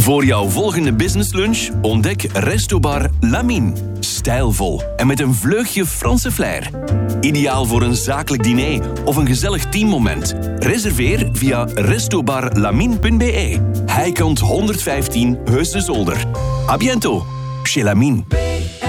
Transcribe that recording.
Voor jouw volgende businesslunch ontdek Restobar Lamine. Stijlvol en met een vleugje Franse flair. Ideaal voor een zakelijk diner of een gezellig teammoment. Reserveer via restobarlamine.be. Heikant 115 Heusden Zolder. A bientôt, chez Lamine.